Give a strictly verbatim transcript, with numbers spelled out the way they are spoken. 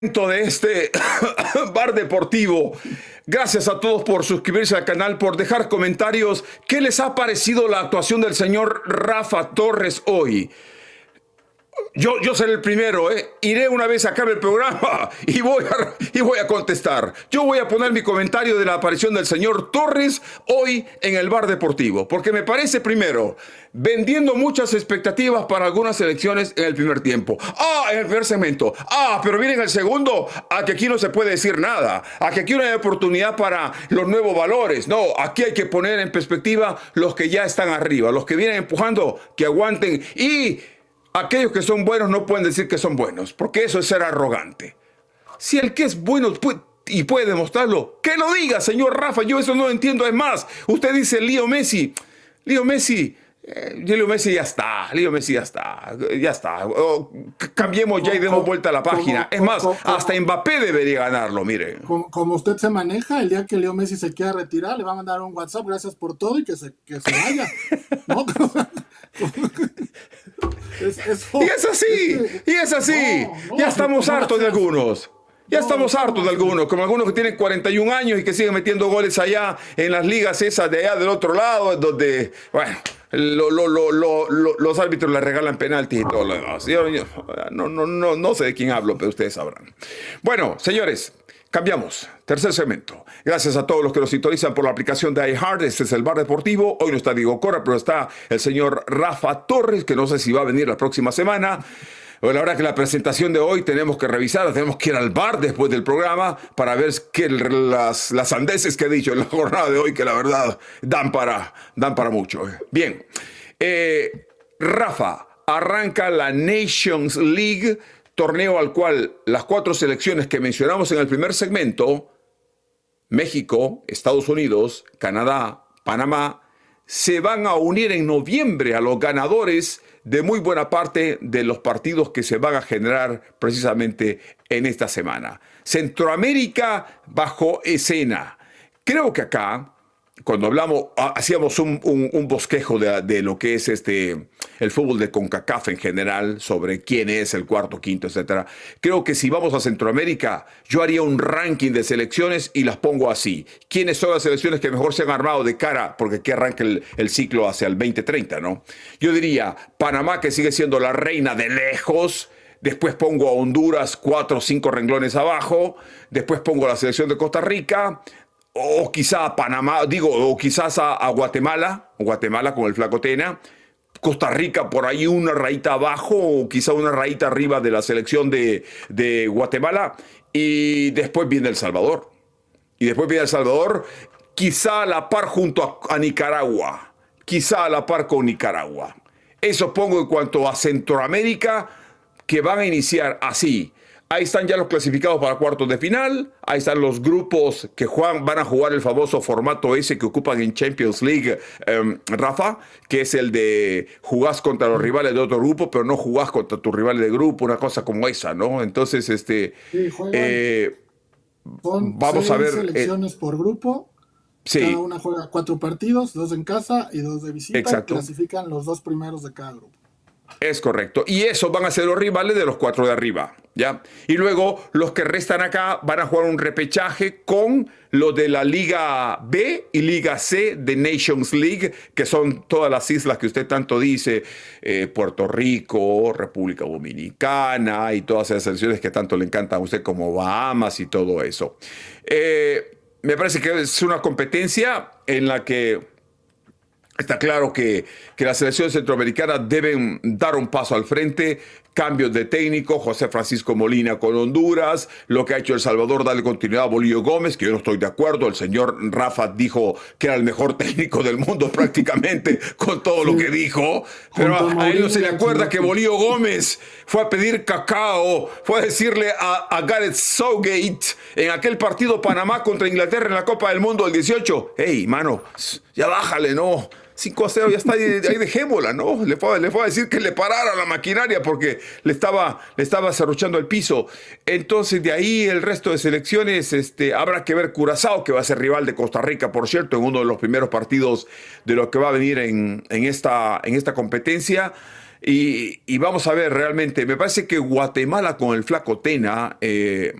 De este bar deportivo. Gracias a todos por suscribirse al canal, por dejar comentarios. ¿Qué les ha parecido la actuación del señor Rafa Torres hoy? Yo, yo seré el primero, ¿eh? Iré una vez a acabe el programa y voy, a, y voy a contestar. Yo voy a poner mi comentario de la aparición del señor Torres hoy en el bar deportivo, porque me parece, primero, vendiendo muchas expectativas para algunas elecciones en el primer tiempo. Ah, en el primer segmento. Ah, pero miren el segundo, a que aquí no se puede decir nada. A que aquí no hay oportunidad para los nuevos valores. No, aquí hay que poner en perspectiva los que ya están arriba, los que vienen empujando, que aguanten. Y aquellos que son buenos no pueden decir que son buenos, porque eso es ser arrogante. Si el que es bueno puede, y puede demostrarlo, que lo diga, señor Rafa. Yo eso no lo entiendo. Es más, usted dice Leo Messi. Leo Messi, eh, Leo Messi ya está. Leo Messi ya está. Ya está. Oh, cambiemos ya y demos vuelta a la página. Es más, hasta Mbappé debería ganarlo, mire. Como, como usted se maneja, el día que Leo Messi se quiera retirar, le va a mandar un WhatsApp, gracias por todo, y que se, que se vaya. ¿No? Es, es, y es así, es que, y es así. No, no, ya estamos no, hartos de algunos. Ya no, estamos hartos de algunos, como algunos que tienen cuarenta y un años y que siguen metiendo goles allá en las ligas esas de allá del otro lado, donde, bueno, lo, lo, lo, lo, lo, los árbitros le regalan penaltis y todo lo demás. Yo, yo, no, no, no, no sé de quién hablo, pero ustedes sabrán. Bueno, señores, cambiamos. Tercer segmento. Gracias a todos los que nos sintonizan por la aplicación de iHeart. Este es el Bar Deportivo. Hoy no está Diego Cora, pero está el señor Rafa Torres, que no sé si va a venir la próxima semana. Bueno, la verdad que la presentación de hoy tenemos que revisar, tenemos que ir al bar después del programa para ver que las, las sandeces que he dicho en la jornada de hoy, que la verdad dan para, dan para mucho. Bien, eh, Rafa, arranca la Nations League, torneo al cual las cuatro selecciones que mencionamos en el primer segmento, México, Estados Unidos, Canadá, Panamá, se van a unir en noviembre a los ganadores de muy buena parte de los partidos que se van a generar precisamente en esta semana. Centroamérica bajo escena. Creo que acá, cuando hablamos, hacíamos un, un, un bosquejo de, de lo que es este, el fútbol de CONCACAF en general, sobre quién es el cuarto, quinto, etcétera. Creo que si vamos a Centroamérica, yo haría un ranking de selecciones y las pongo así. ¿Quiénes son las selecciones que mejor se han armado de cara? Porque aquí arranca el, el ciclo hacia el veinte treinta, ¿no? Yo diría Panamá, que sigue siendo la reina de lejos. Después pongo a Honduras cuatro o cinco renglones abajo. Después pongo a la selección de Costa Rica. O quizá a Panamá, digo, o quizás a, a Guatemala, Guatemala con el Flaco Tena, Costa Rica por ahí una rayita abajo, o quizá una rayita arriba de la selección de, de Guatemala, y después viene El Salvador. Y después viene El Salvador, quizá a la par junto a, a Nicaragua, quizá a la par con Nicaragua. Eso pongo en cuanto a Centroamérica, que van a iniciar así. Ahí están ya los clasificados para cuartos de final. Ahí están los grupos que juegan, van a jugar el famoso formato ese que ocupan en Champions League, um, Rafa, que es el de jugás contra los rivales de otro grupo, pero no jugás contra tus rivales de grupo, una cosa como esa, ¿no? Entonces, este, sí, juegan, eh, son vamos seis a ver. selecciones eh, por grupo. Sí. Cada una juega cuatro partidos, dos en casa y dos de visita. Exacto. Y clasifican los dos primeros de cada grupo. Es correcto. Y esos van a ser los rivales de los cuatro de arriba, ¿ya? Y luego los que restan acá van a jugar un repechaje con los de la Liga B y Liga C de Nations League, que son todas las islas que usted tanto dice, eh, Puerto Rico, República Dominicana y todas esas selecciones que tanto le encantan a usted, como Bahamas y todo eso. Eh, me parece que es una competencia en la que está claro que, que las selecciones centroamericanas deben dar un paso al frente. Cambios de técnico, José Francisco Molina con Honduras, lo que ha hecho El Salvador, darle continuidad a Bolillo Gómez, que yo no estoy de acuerdo. El señor Rafa dijo que era el mejor técnico del mundo prácticamente con todo lo que dijo, pero a, a él no se le acuerda que Bolillo Gómez fue a pedir cacao, fue a decirle a, a Gareth Southgate en aquel partido Panamá contra Inglaterra en la Copa del Mundo del dieciocho, hey, mano, ya bájale, ¿no? cinco a cero, ya está ahí, ahí dejémosla, ¿no? Le fue, le fue a decir que le parara la maquinaria porque le estaba, le estaba cerruchando el piso. Entonces, de ahí el resto de selecciones, este, habrá que ver Curazao, que va a ser rival de Costa Rica, por cierto, en uno de los primeros partidos de lo que va a venir en, en, esta, en esta competencia. Y, y vamos a ver realmente, me parece que Guatemala con el Flaco Tena, eh,